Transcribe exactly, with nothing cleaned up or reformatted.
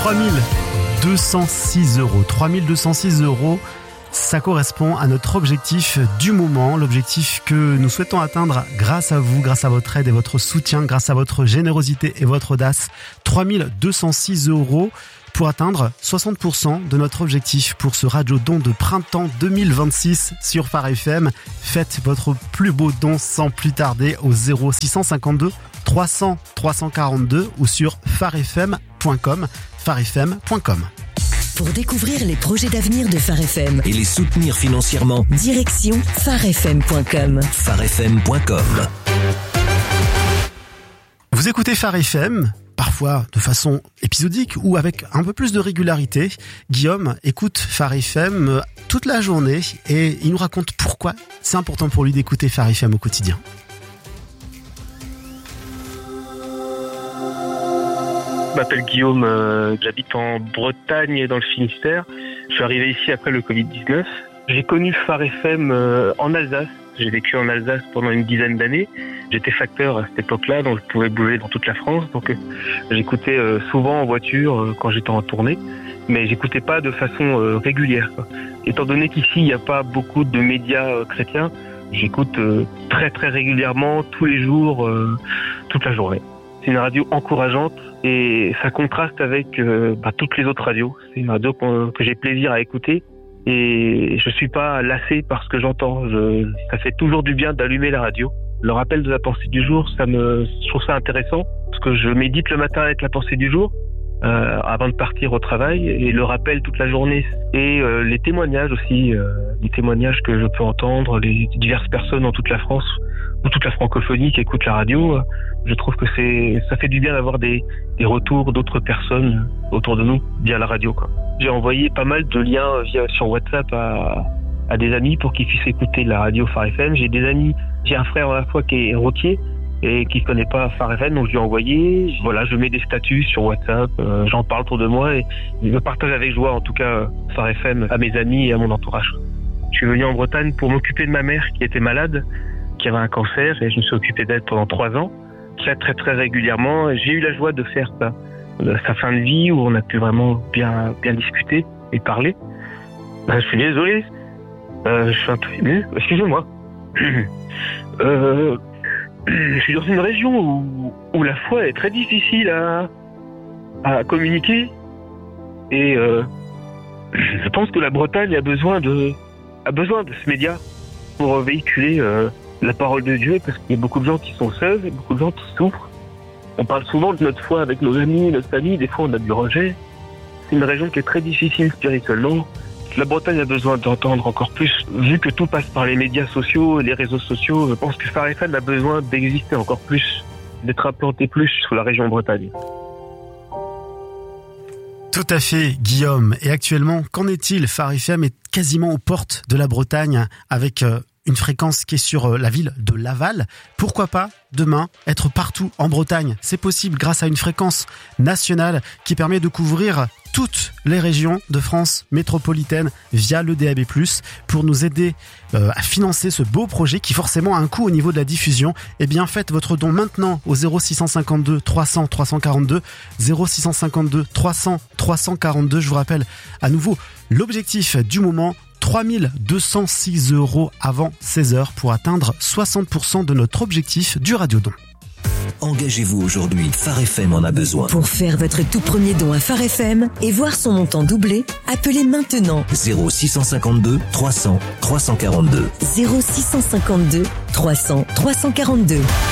trois mille deux cent six euros. trois mille deux cent six euros, ça correspond à notre objectif du moment, l'objectif que nous souhaitons atteindre grâce à vous, grâce à votre aide et votre soutien, grâce à votre générosité et votre audace. trois mille deux cent six euros pour atteindre soixante pour cent de notre objectif pour ce radio don de printemps deux mille vingt-six sur Phare F M. Faites votre plus beau don sans plus tarder au zéro six cent cinquante-deux trois cents trois cent quarante-deux ou sur phare f m point com, phare f m point com. Pour découvrir les projets d'avenir de Phare F M et les soutenir financièrement, direction phare f m point com. phare f m point com. Vous écoutez Phare F M, parfois de façon épisodique ou avec un peu plus de régularité. Guillaume écoute Phare F M toute la journée et il nous raconte pourquoi c'est important pour lui d'écouter Phare F M au quotidien. Je m'appelle Guillaume, euh, j'habite en Bretagne dans le Finistère. Je suis arrivé ici après le covid dix-neuf. J'ai connu Phare F M euh, en Alsace. J'ai vécu en Alsace pendant une dizaine d'années. J'étais facteur à cette époque-là, donc je pouvais bouger dans toute la France. Donc euh, j'écoutais euh, souvent en voiture euh, quand j'étais en tournée, mais j'écoutais pas de façon euh, régulière, quoi. Étant donné qu'ici il n'y a pas beaucoup de médias euh, chrétiens, j'écoute euh, très très régulièrement, tous les jours, euh, toute la journée. C'est une radio encourageante et ça contraste avec euh, bah, toutes les autres radios. C'est une radio que, que j'ai plaisir à écouter et je suis pas lassé par ce que j'entends. Je, ça fait toujours du bien d'allumer la radio. Le rappel de la pensée du jour, ça me, je trouve ça intéressant parce que je médite le matin avec la pensée du jour euh, avant de partir au travail et le rappel toute la journée et euh, les témoignages aussi, euh, les témoignages que je peux entendre, les diverses personnes dans toute la France ou toute la francophonie qui écoutent la radio. Je trouve que c'est, ça fait du bien d'avoir des, des retours d'autres personnes autour de nous via la radio, quoi. J'ai envoyé pas mal de liens via, sur WhatsApp à, à des amis pour qu'ils puissent écouter la radio Phare F M. J'ai des amis, j'ai un frère à la fois qui est routier et qui connaît pas Phare F M, donc je lui ai envoyé. Voilà, je mets des statuts sur WhatsApp, euh, j'en parle autour de moi et je partage avec joie, en tout cas, Phare F M à mes amis et à mon entourage. Je suis venu en Bretagne pour m'occuper de ma mère qui était malade, qui avait un cancer, et je me suis occupé d'elle pendant trois ans, très très très régulièrement. J'ai eu la joie de faire ça, sa fin de vie où on a pu vraiment bien bien discuter et parler. Ben, je suis désolé, euh, je suis un peu ému, excusez-moi. euh, je suis dans une région où, où la foi est très difficile à, à communiquer et euh, je pense que la Bretagne a besoin de a besoin de ce média pour véhiculer euh, la parole de Dieu, parce qu'il y a beaucoup de gens qui sont seuls, et beaucoup de gens qui souffrent. On parle souvent de notre foi avec nos amis, notre famille, des fois on a du rejet. C'est une région qui est très difficile spirituellement. La Bretagne a besoin d'entendre encore plus. Vu que tout passe par les médias sociaux et les réseaux sociaux, je pense que Phare F M a besoin d'exister encore plus, d'être implanté plus sur la région Bretagne. Tout à fait, Guillaume. Et actuellement, qu'en est-il ? Phare F M est quasiment aux portes de la Bretagne avec euh, une fréquence qui est sur la ville de Laval. Pourquoi pas demain être partout en Bretagne ? C'est possible grâce à une fréquence nationale qui permet de couvrir toutes les régions de France métropolitaine via le D A B plus. Pour nous aider euh, à financer ce beau projet qui forcément a un coût au niveau de la diffusion, eh bien faites votre don maintenant au zéro six cent cinquante-deux trois cents trois cent quarante-deux, zéro six cent cinquante-deux trois cents trois cent quarante-deux. Je vous rappelle à nouveau l'objectif du moment, trois mille deux cent six euros avant seize heures pour atteindre soixante pour cent de notre objectif du radiodon. Engagez-vous aujourd'hui, Phare F M en a besoin. Pour faire votre tout premier don à Phare F M et voir son montant doubler, appelez maintenant zéro six cent cinquante-deux trois cents trois cent quarante-deux. zéro six cent cinquante-deux trois cents trois cent quarante-deux.